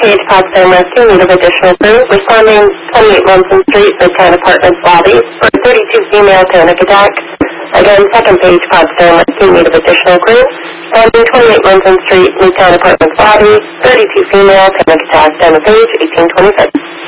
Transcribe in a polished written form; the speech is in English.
page, Potsdam Rescue, need of additional crew. Responding 28 Munson Street, Midtown Apartments lobby for a 32 female panic attack. Again, second page, Potsdam Rescue, need of additional crew. Responding 28 Munson Street, Midtown Apartments lobby, 32 female panic attack. Down the page, 1826.